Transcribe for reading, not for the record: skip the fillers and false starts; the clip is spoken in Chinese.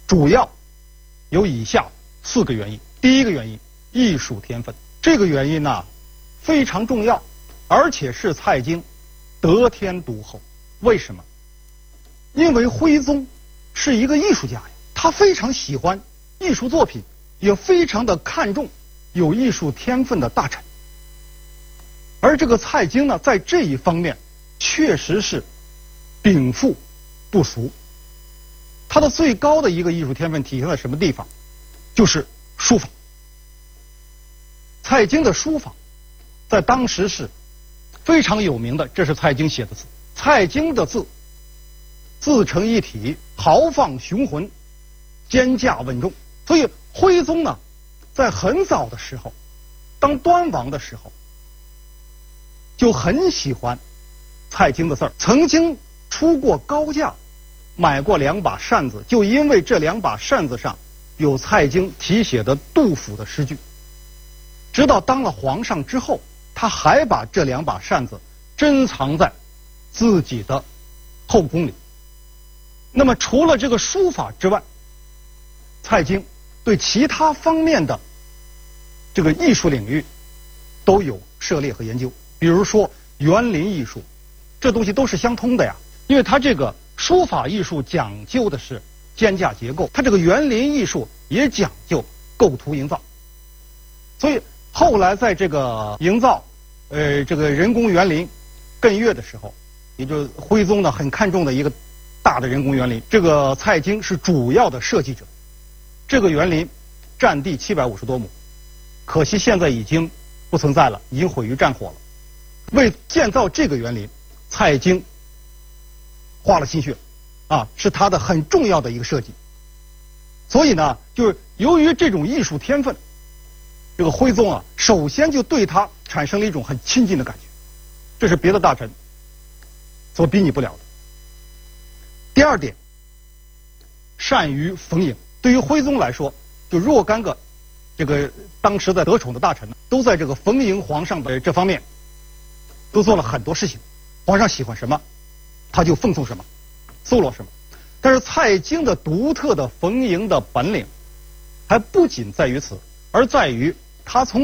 主要有以下4个原因。第一个原因，艺术天分。这个原因呢非常重要，而且是蔡京得天独厚。为什么？因为徽宗是一个艺术家呀，他非常喜欢艺术作品，也非常的看重有艺术天分的大臣。而这个蔡京呢，在这一方面确实是禀赋不俗。他的最高的一个艺术天分体现在什么地方？就是书法。蔡京的书法在当时是非常有名的，这是蔡京写的字。蔡京的字自成一体，豪放雄浑，肩胛稳重。所以徽宗呢，在很早的时候，当端王的时候，就很喜欢蔡京的字儿，曾经出过高价买过2把扇子，就因为这2把扇子上有蔡京题写的杜甫的诗句。直到当了皇上之后，他还把这2把扇子珍藏在自己的后宫里。那么除了这个书法之外，蔡京对其他方面的这个艺术领域都有涉猎和研究。比如说园林艺术，这东西都是相通的呀，因为它这个书法艺术讲究的是肩胛结构，它这个园林艺术也讲究构图营造。所以后来在这个营造这个人工园林艮岳的时候，也就是徽宗呢很看重的一个大的人工园林，这个蔡京是主要的设计者。这个园林占地750多亩，可惜现在已经不存在了，已经毁于战火了。为建造这个园林，蔡京花了心血啊，是他的很重要的一个设计。所以呢，就是由于这种艺术天分，这个徽宗啊，首先就对他产生了一种很亲近的感觉，这是别的大臣所比拟不了的。第二点，善于逢迎。对于徽宗来说，就若干个这个当时在得宠的大臣呢，都在这个逢迎皇上的这方面都做了很多事情。皇上喜欢什么，他就奉送什么，搜罗什么。但是蔡京的独特的逢迎的本领，还不仅在于此，而在于他从